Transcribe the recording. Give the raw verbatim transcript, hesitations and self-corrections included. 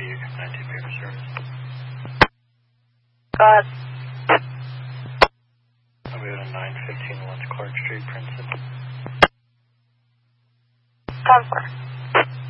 Butte, nineteen Paper Service. Go ahead. I'll be at nine fifteen West Clark Street, Princeton. ten four.